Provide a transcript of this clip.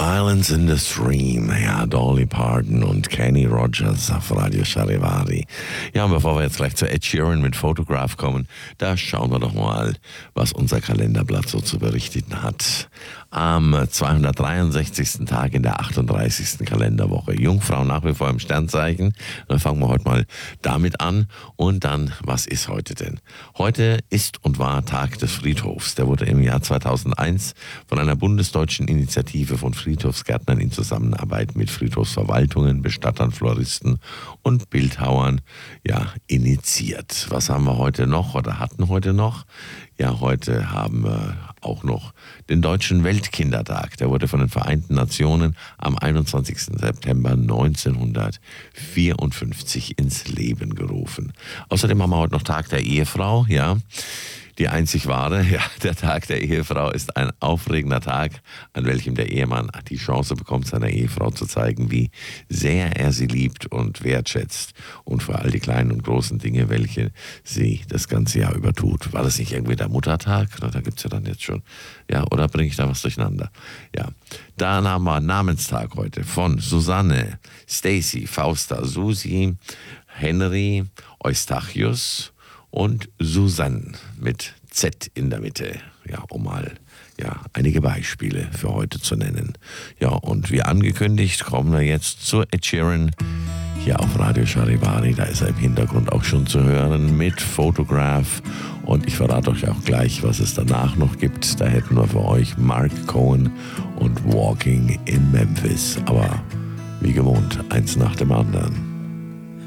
Islands in the Stream, ja, Dolly Parton und Kenny Rogers auf Radio Charivari. Ja, und bevor wir jetzt gleich zu Ed Sheeran mit Photograph kommen, da schauen wir doch mal, was unser Kalenderblatt so zu berichten hat. Am 263. Tag in der 38. Kalenderwoche. Jungfrau nach wie vor im Sternzeichen. Dann fangen wir heute mal damit an. Und dann, was ist heute denn? Heute ist und war Tag des Friedhofs. Der wurde im Jahr 2001 von einer bundesdeutschen Initiative von Friedhofsgärtnern in Zusammenarbeit mit Friedhofsverwaltungen, Bestattern, Floristen und Bildhauern initiiert. Was haben wir heute noch oder hatten heute noch? Ja, heute haben wir auch noch den Deutschen Weltkindertag. Der wurde von den Vereinten Nationen am 21. September 1954 ins Leben gerufen. Außerdem haben wir heute noch Tag der Ehefrau, ja. Die einzig wahre, ja, der Tag der Ehefrau ist ein aufregender Tag, an welchem der Ehemann die Chance bekommt, seiner Ehefrau zu zeigen, wie sehr er sie liebt und wertschätzt und für all die kleinen und großen Dinge, welche sie das ganze Jahr über tut. War das nicht irgendwie der Muttertag? Da gibt es ja dann jetzt schon, ja, oder bringe ich da was durcheinander? Ja, dann haben wir Namenstag heute von Susanne, Stacy, Fausta, Susi, Henry, Eustachius und Susanne mit Z in der Mitte, ja, um mal einige Beispiele für heute zu nennen. Ja, und wie angekündigt, kommen wir jetzt zu Ed Sheeran hier auf Radio Charivari. Da ist er im Hintergrund auch schon zu hören mit Photograph. Und ich verrate euch auch gleich, was es danach noch gibt. Da hätten wir für euch Mark Cohen und Walking in Memphis. Aber wie gewohnt, eins nach dem anderen.